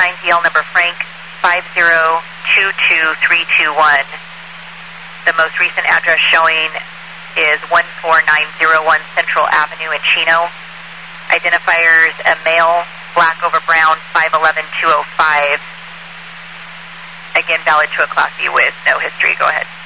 DL number Frank 5022321. The most recent address showing is 14901 Central Avenue in Chino. Identifiers a male, black over brown, 5'11", 205. Again, valid to a Class B with no history. Go ahead.